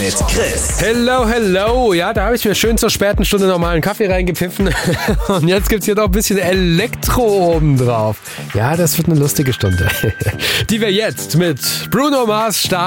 mit Chris. Hello, hello. Ja, da habe ich mir schön zur späten Stunde nochmal einen Kaffee reingepfiffen. Und jetzt gibt's hier noch ein bisschen Elektro obendrauf. Ja, das wird eine lustige Stunde. Die wir jetzt mit Bruno Mars starten.